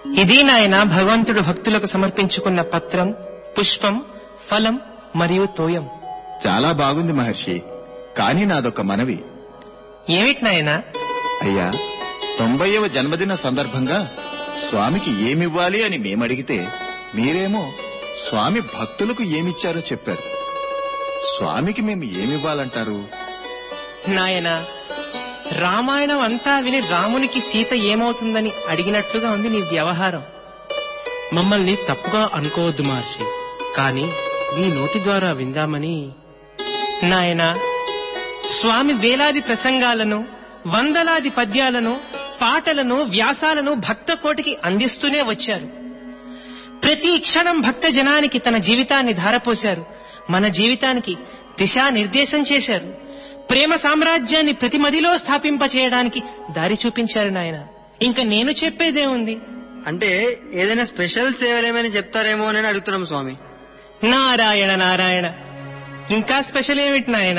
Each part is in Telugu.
ఇది నాయన భగవంతుడు భక్తులకు సమర్పించుకున్న పత్రం, పుష్పం, ఫలం మరియు తోయం. చాలా బాగుంది మహర్షి. కానీ నాదొక మనవి. ఏమిటి నాయనా? అయ్యా, 90వ జన్మదిన సందర్భంగా స్వామికి ఏమివ్వాలి అని మేమడిగితే మీరేమో స్వామి భక్తులకు ఏమిచ్చారో చెప్పారు. స్వామికి మేము ఏమివ్వాలంటారు? నాయనా, రామాయణం అంతా విని రామునికి సీత ఏమవుతుందని అడిగినట్లుగా ఉంది నీ వ్యవహారం. మమ్మల్ని తప్పుగా అనుకోవద్దు మహర్షి, కానీ నీ నోటి ద్వారా విందామని. నాయనా, స్వామి వేలాది ప్రసంగాలను, వందలాది పద్యాలను, పాటలను, వ్యాసాలను భక్త కోటికి అందిస్తూనే వచ్చారు. ప్రతి క్షణం భక్త జనానికి తన జీవితాన్ని ధారపోశారు. మన జీవితానికి దిశానిర్దేశం చేశారు. ప్రేమ సామ్రాజ్యాన్ని ప్రతి మదిలో స్థాపింపచేయడానికి దారి చూపించారు నాయన. ఇంకా నేను చెప్పేదేముంది? అంటే ఏదైనా స్పెషల్ సేవలేమని చెప్తారేమో అని అడుగుతున్నాం స్వామి. నారాయణ నారాయణ, ఇంకా స్పెషల్ ఏమిటి నాయన?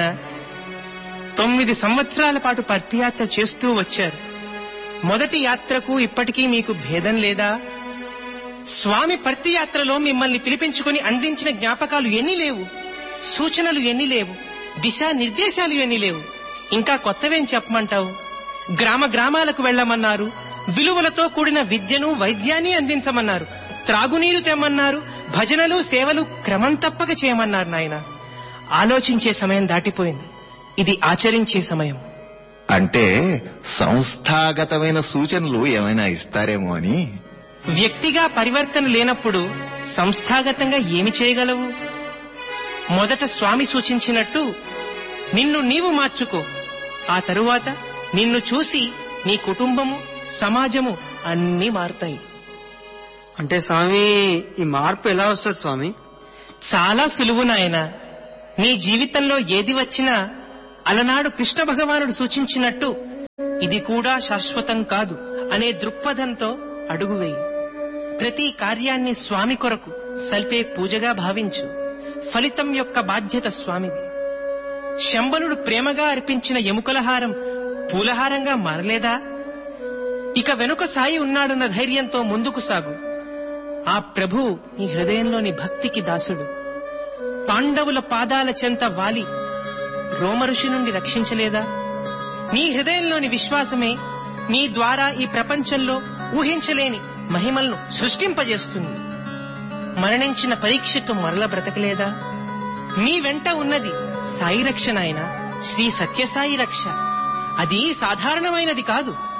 9 సంవత్సరాల పాటు పర్తియాత్ర చేస్తూ వచ్చారు. మొదటి యాత్రకు ఇప్పటికీ మీకు భేదం లేదా? స్వామి పర్తియాత్రలో మిమ్మల్ని పిలిపించుకుని అందించిన జ్ఞాపకాలు ఎన్ని లేవు, సూచనలు ఎన్ని లేవు, దిశా నిర్దేశాలు ఎన్ని లేవు. ఇంకా కొత్తవేం చెప్పమంటావు? గ్రామ గ్రామాలకు వెళ్లమన్నారు, విలువలతో కూడిన విద్యను, వైద్యాన్ని అందించమన్నారు, త్రాగునీరు తెమ్మన్నారు, భజనలు, సేవలు క్రమం తప్పక చేయమన్నారు. నాయన, ఆలోచించే సమయం దాటిపోయింది. ఇది ఆచరించే సమయం. అంటే సంస్థాగతమైన సూచనలు ఏమైనా ఇస్తారేమో అని. వ్యక్తిగా పరివర్తన లేనప్పుడు సంస్థాగతంగా ఏమి చేయగలవు? మొదట స్వామి సూచించినట్టు నిన్ను నీవు మార్చుకో. ఆ తరువాత నిన్ను చూసి నీ కుటుంబము, సమాజము అన్నీ మారుతాయి. అంటే స్వామి, ఈ మార్పు ఎలా వస్తుంది స్వామి? చాలా సులువు నాయన. నీ జీవితంలో ఏది వచ్చినా అలనాడు కృష్ణ భగవానుడు సూచించినట్టు ఇది కూడా శాశ్వతం కాదు అనే దృక్పథంతో అడుగువేయి. ప్రతి కార్యాన్ని స్వామి కొరకు సల్పే పూజగా భావించు. ఫలితం యొక్క బాధ్యత స్వామిది. శంబనుడు ప్రేమగా అర్పించిన ఎముకలహారం పూలహారంగా మారలేదా? ఇక వెనుక సాయి ఉన్నాడన్న ధైర్యంతో ముందుకు సాగు. ఆ ప్రభు నీ హృదయంలోని భక్తికి దాసుడు. పాండవుల పాదాల చెంత వాలి రోమఋషి నుండి రక్షించలేదా? నీ హృదయంలోని విశ్వాసమే నీ ద్వారా ఈ ప్రపంచంలో ఊహించలేని మహిమలను సృష్టింపజేస్తుంది. మరణించిన పరీక్షతో మరల బ్రతకలేదా? నీ వెంట ఉన్నది సాయి రక్ష నాయన, శ్రీ సత్యసాయి రక్ష. అది సాధారణమైనది కాదు.